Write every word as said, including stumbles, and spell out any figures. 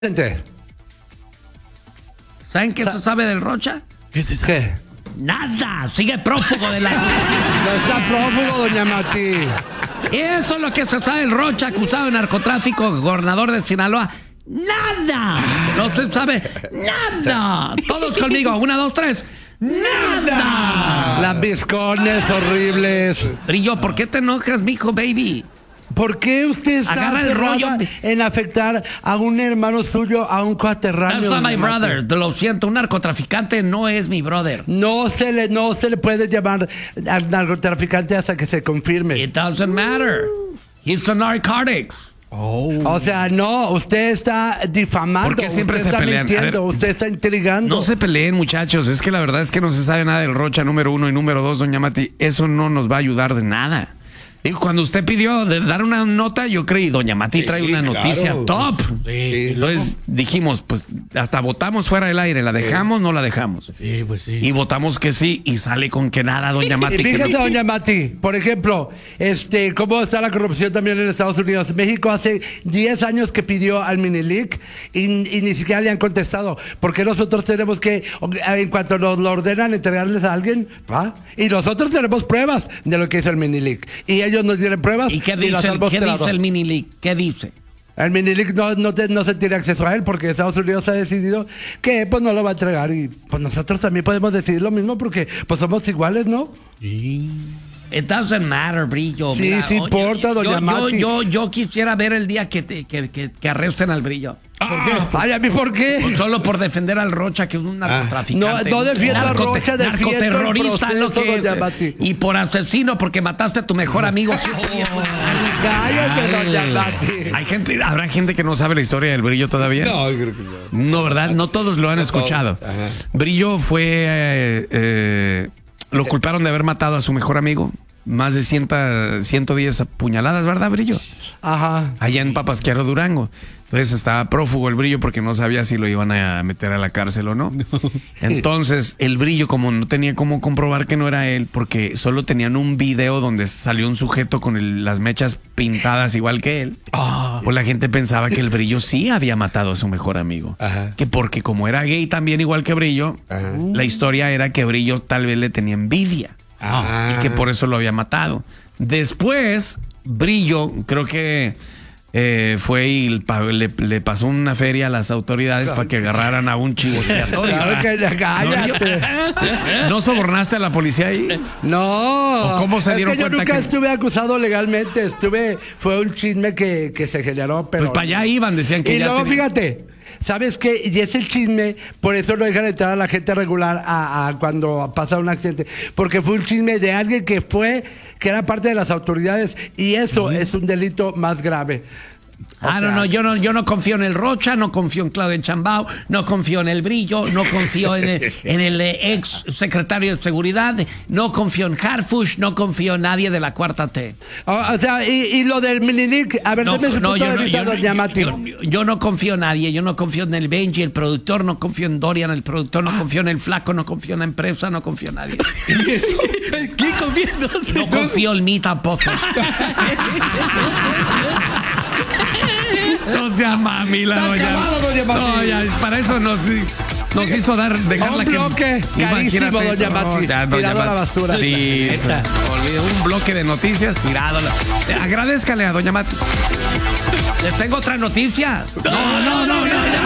Gente. ¿Saben qué esto sabe del Rocha? ¿Qué es eso? ¿Qué? Nada, sigue prófugo de la... No está prófugo, doña Mati. Eso es lo que se sabe del Rocha, acusado de narcotráfico, gobernador de Sinaloa. ¡Nada! No se sabe nada. Todos conmigo, una, dos, tres. ¡Nada! Las bizcones horribles. Brillo, ¿por qué te enojas, mijo, baby? ¿Por qué usted está Agarra el rollo en afectar a un hermano suyo, a un coterráneo? That's not my brother. Te lo siento, un narcotraficante no es mi brother. No se le, no se le puede llamar al narcotraficante hasta que se confirme. It doesn't matter. He's a narcotics. Oh. O sea, no, usted está difamando. ¿Por qué siempre usted se está pelean? mintiendo, usted está intrigando. No se peleen, muchachos. Es que la verdad es que no se sabe nada del Rocha, número uno, y número dos, doña Mati. Eso no nos va a ayudar de nada. Digo, cuando usted pidió de dar una nota, yo creí, doña Mati trae sí, una claro. noticia top. Sí. Entonces dijimos, pues hasta votamos fuera del aire. ¿La dejamos? Sí. No la dejamos. Sí, pues sí. Y votamos que sí y sale con que nada, doña Mati. Y fíjate, que no... doña Mati, por ejemplo, este, cómo está la corrupción también en Estados Unidos. México hace diez años que pidió al Minilic y, y ni siquiera le han contestado. Porque nosotros tenemos que, en cuanto nos lo ordenan, entregarles a alguien, ¿va? Y nosotros tenemos pruebas de lo que hizo el Minilic. Y ellos nos tienen pruebas. ¿Y qué dice, el, ¿qué dice el Minilic? ¿Qué dice? El Minilic no, no, te, no se tiene acceso a él porque Estados Unidos ha decidido que pues no lo va a entregar y pues nosotros también podemos decidir lo mismo porque pues somos iguales, ¿no? Sí. It doesn't matter, Brillo. Sí, Mira, sí importa, yo, doña yo, Mati. Yo, yo, yo quisiera ver el día que, te, que, que, que arresten al Brillo. ¿Por qué? Ay, ¿a mí por qué? Pues solo por defender al Rocha, que es un narcotraficante. No, no defiendo al Rocha, defiendo narcoterrorista, el lo que doña Mati. Y por asesino, porque mataste a tu mejor amigo. Cállate, doña Mati. Hay gente, ¿habrá gente que no sabe la historia del Brillo todavía? No, yo creo que no. No, ¿verdad? No todos lo han no escuchado. Ajá. Brillo fue... Eh, eh, lo culparon de haber matado a su mejor amigo. Más de cien, ciento diez puñaladas, ¿verdad, Brillo? Ajá. Allá en Papasquiaro, Durango. Entonces estaba prófugo el Brillo porque no sabía si lo iban a meter a la cárcel o no. no. Entonces el Brillo, como no tenía cómo comprobar que no era él, porque solo tenían un video donde salió un sujeto con el, las mechas pintadas igual que él, oh. pues la gente pensaba que el Brillo sí había matado a su mejor amigo. Ajá. Que porque como era gay también igual que Brillo, ajá. la historia era que Brillo tal vez le tenía envidia. Ah. Y que por eso lo había matado. Después, Brillo, creo que eh, fue y le, le pasó una feria a las autoridades para que agarraran a un chivo expiatorio. ¿No, ¿No sobornaste a la policía ahí? No. ¿O cómo se dieron es que yo cuenta nunca que... estuve acusado legalmente. Estuve, fue un chisme que, que se generó, pero... Pues para allá iban, decían que y ya... Y luego, tenía... fíjate... ¿Sabes qué? Y ese chisme, por eso no dejan entrar a la gente regular a, a cuando pasa un accidente. Porque fue un chisme de alguien que fue, que era parte de las autoridades. Y eso uh-huh. es un delito más grave. O ah, sea, no, no, yo no, yo no confío en el Rocha, no confío en Claudio Chambao, no confío en el Brillo, no confío en el, en el ex secretario de Seguridad, no confío en Harfush, no confío en nadie de la Cuarta T. O, o sea, y, y lo del Minilic, a ver, no, deme su no, punto de no, vista, yo, doña Mati. Yo, yo, yo no confío en nadie, yo no confío en el Benji, el productor, no confío en Dorian, el productor, no confío en el Flaco, no confío en la empresa, no confío en nadie. ¿Qué confío? No confío en mí tampoco. No sea mami la doña. Acabado, doña Mati. No, ya, para eso nos, nos hizo dar, dejarla un bloque que... carísimo, doña Mati. No, tirado a la basura. Sí, esta. Olvidé un bloque de noticias tirado. Agradezcale a doña Mati. Les tengo otra noticia. No, no, no, no, no.